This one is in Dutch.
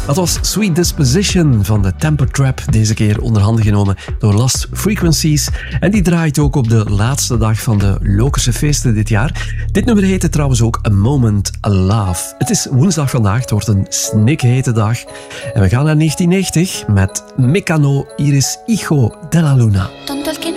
Dat was Sweet Disposition van de Temper Trap, deze keer onder handen genomen door Lost Frequencies. En die draait ook op de laatste dag van de Lokerse feesten dit jaar. Dit nummer heette trouwens ook A Moment A Love. Het is woensdag vandaag, het wordt een snikhete dag. En we gaan naar 1990 met Mecano Iris Hijo de la Luna. Tonto el que